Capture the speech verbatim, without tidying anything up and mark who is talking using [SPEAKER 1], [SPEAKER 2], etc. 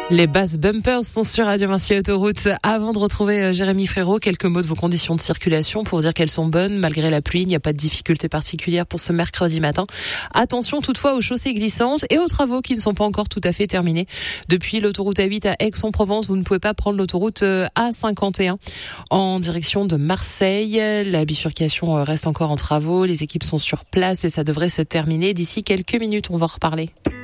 [SPEAKER 1] Les basses bumpers sont sur Radio Vinci Autoroute. Avant de retrouver Jérémy Frérot, quelques mots de vos conditions de circulation pour dire qu'elles sont bonnes. Malgré la pluie, il n'y a pas de difficulté particulière pour ce mercredi matin. Attention toutefois aux chaussées glissantes et aux travaux qui ne sont pas encore tout à fait terminés. Depuis l'autoroute A huit à Aix-en-Provence, vous ne pouvez pas prendre l'autoroute A cinquante et un en direction de Marseille. La bifurcation reste encore en travaux. Les équipes sont sur place et ça devrait se terminer d'ici quelques minutes. On va en reparler.